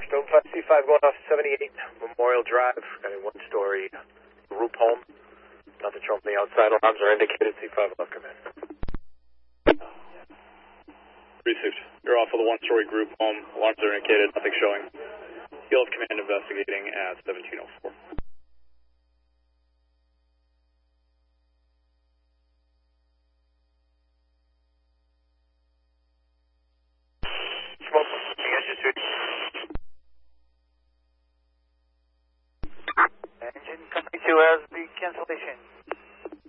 Stone 5C5 going off 78 Memorial Drive. Got a one-story group home. Nothing showing from the outside. Alarms are indicated. C5 left, come in. Received. You're off of the one-story group home. Alarms are indicated. Nothing showing. Field command investigating at 1704. Engine coming to as the cancellation.